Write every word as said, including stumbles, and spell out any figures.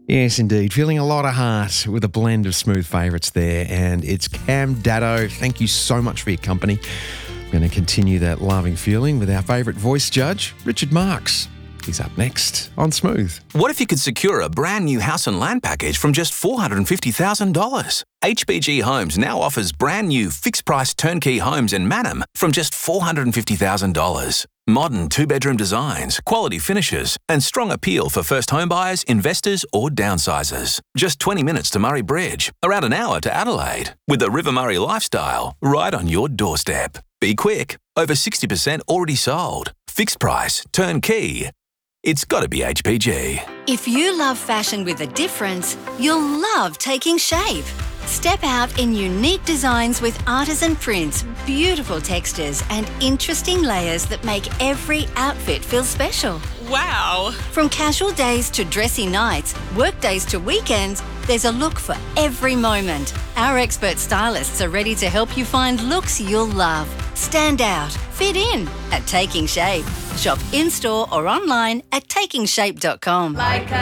Yes, indeed. Feeling a lot of heart with a blend of smooth favourites there. And it's Cam Daddo. Thank you so much for your company. We're going to continue that loving feeling with our favourite voice judge, Richard Marks. He's up next on Smooth. What if you could secure a brand new house and land package from just four hundred fifty thousand dollars? H B G Homes now offers brand new fixed price turnkey homes in Mannum from just four hundred fifty thousand dollars. Modern two-bedroom designs, quality finishes, and strong appeal for first home buyers, investors, or downsizers. Just twenty minutes to Murray Bridge, around an hour to Adelaide, with the River Murray lifestyle right on your doorstep. Be quick, over sixty percent already sold. Fixed price, turnkey. It's got to be H P G. If you love fashion with a difference, you'll love Taking Shape. Step out in unique designs with artisan prints, beautiful textures, and interesting layers that make every outfit feel special. Wow! From casual days to dressy nights, work days to weekends, there's a look for every moment. Our expert stylists are ready to help you find looks you'll love. Stand out, fit in at Taking Shape. Shop in-store or online at taking shape dot com. Like